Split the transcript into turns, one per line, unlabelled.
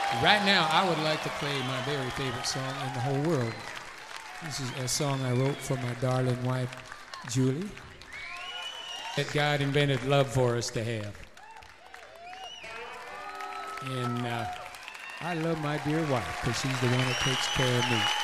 Right now, I would like to play my very favorite song in the whole world. This is a song I wrote for my darling wife, Julie, that God invented love for us to have. And I love my dear wife because she's the one that takes care of me.